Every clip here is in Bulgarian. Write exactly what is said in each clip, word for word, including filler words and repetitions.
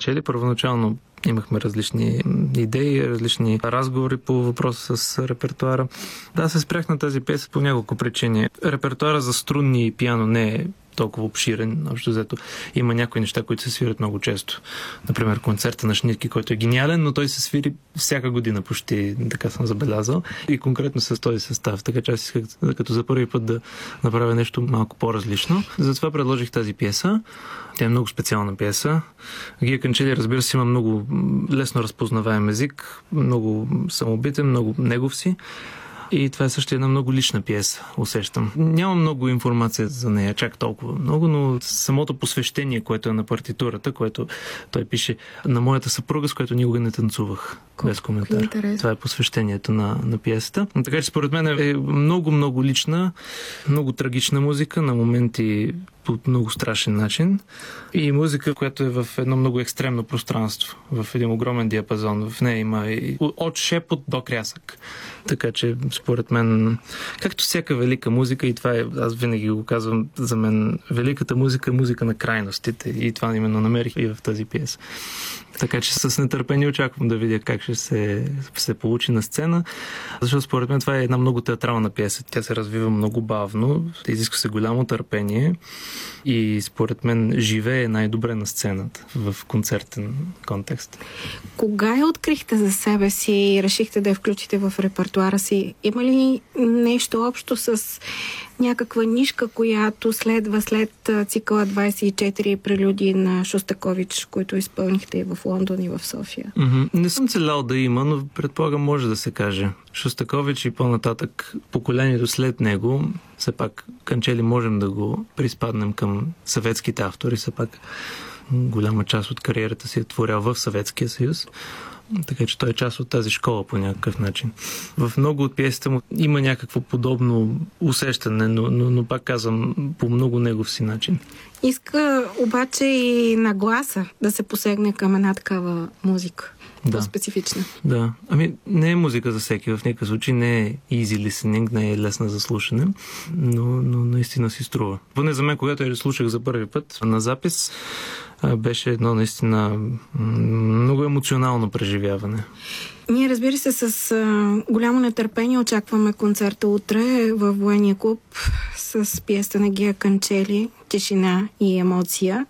Канчели. Първоначално имахме различни идеи, различни разговори по въпроса с репертуара. Да, се спрях на тази пиеса по няколко причини. Репертуара за струнни и пиано не е толкова обширен. Общо взето има някои неща, които се свирят много често. Например, концерта на Шнитке, който е гениален, но той се свири всяка година почти, така съм забелязал. И конкретно с този състав. Така че аз исках като за първи път да направя нещо малко по-различно. Затова предложих тази пиеса. Тя е много специална пиеса. Гия Канчели, разбира се, има много лесно разпознаваем език, много самобитен, много негов си. И това е също една много лична пиеса, усещам. Няма много информация за нея, чак толкова много, но самото посвещение, което е на партитурата, което той пише на моята съпруга, с която никога не танцувах. Колко без коментар. Интерес. Това е посвещението на, на пиесата. Така че според мен е много-много лична, много трагична музика, на моменти по много страшен начин. И музика, която е в едно много екстремно пространство, в един огромен диапазон. В нея има и от шепот до крясък. Така че, според мен, както всяка велика музика, и това е, аз винаги го казвам, за мен великата музика е музика на крайностите. И това именно намерих и в тази пиеса. Така че с нетърпение очаквам да видя как ще се, се получи на сцена, защото според мен това е една много театрална пиеса. Тя се развива много бавно, изисква се голямо търпение и според мен живее най-добре на сцената в концертен контекст. Кога я открихте за себе си и решихте да я включите в репертуара си? Има ли нещо общо с някаква нишка, която следва след цикъла двайсет и четири прелюдии на Шостакович, които изпълнихте и в Лондон и в София? Mm-hmm. Не съм целял да има, но предполагам може да се каже. Шостакович и по-нататък поколението след него, все пак Канчели можем да го приспаднем към съветските автори, все пак голяма част от кариерата си е творял в Съветския съюз. Така че той е част от тази школа по някакъв начин. В много от пиесите му има някакво подобно усещане, но, но, но пак казвам, по много негов си начин. Иска обаче и нагласа да се посегне към една такава музика. Да. По-специфична. Да. Ами не е музика за всеки, в никакъв случай не е easy listening, не е лесна за слушане, но, но наистина си струва. Поне за мен, когато я слушах за първи път на запис, беше едно наистина много емоционално преживяване. Ние, разбира се, с а, голямо нетърпение очакваме концерта утре във Военния клуб с пиеста на Гия Канчели "Тишина и емоция".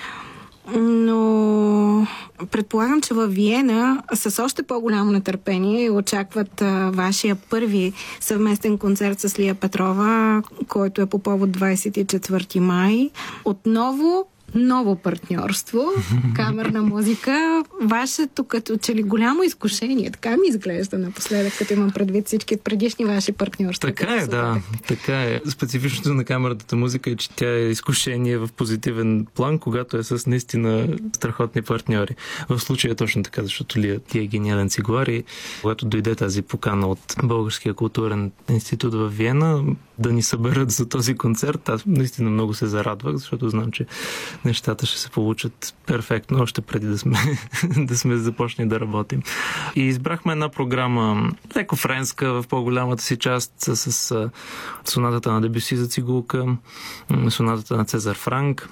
Но предполагам, че във Виена с още по-голямо нетърпение очакват а, вашия първи съвместен концерт с Лия Петрова, който е по повод двайсет и четвърти май. Отново ново партньорство, камерна музика. Вашето като че ли голямо изкушение. Така ми изглежда напоследък, като имам предвид всички предишни ваши партньорства. Така е, да. Така е. Специфичното на камерната музика е, че тя е изкушение в позитивен план, когато е с наистина страхотни партньори. В случая е точно така, защото Лия ти е гениален цигуар и когато дойде тази покана от Българския културен институт в Виена да ни съберат за този концерт, аз наистина много се зарадвах, защото знам, че нещата ще се получат перфектно, още преди да сме, да сме започнали да работим. И избрахме една програма леко френска в по-голямата си част с, с сонатата на Дебюси за цигулка, сонатата на Цезар Франк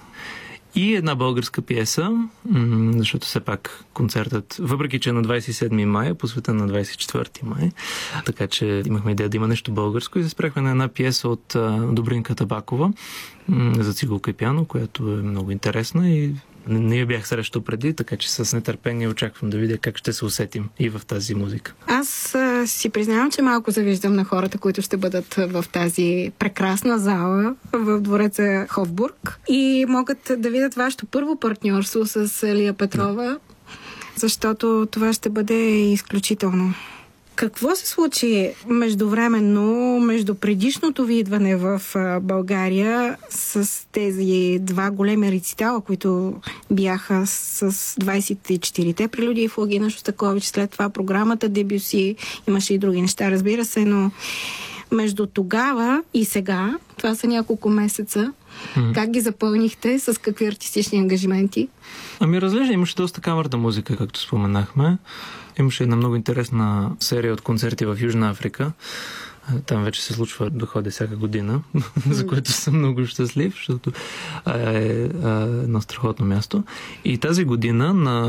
и една българска пиеса, защото все пак концертът, въпреки че е на двайсет и седми май, е посветен на двайсет и четвърти май, така че имахме идея да има нещо българско и се спряхме на една пиеса от Добринка Табакова за цигулка и пиано, която е много интересна и не я бях срещал преди, така че с нетърпение очаквам да видя как ще се усетим и в тази музика. Аз а, си признавам, че малко завиждам на хората, които ще бъдат в тази прекрасна зала в двореца Хофбург и могат да видят вашето първо партньорство с Лия Петрова, да. Защото това ще бъде изключително. Какво се случи междувременно, между предишното ви идване в България с тези два големи рецитала, които бяха с двайсет и четирите прелюдии в Лагина Шостакович, след това програмата Дебюси, имаше и други неща, разбира се, но между тогава и сега, това са няколко месеца, mm-hmm. как ги запълнихте, с какви артистични ангажименти? Ами разлежа, имаше доста камерна музика, както споменахме. Имаше една много интересна серия от концерти в Южна Африка. Там вече се случва да ходя всяка година, за което съм много щастлив, защото е едно страхотно място. И тази година на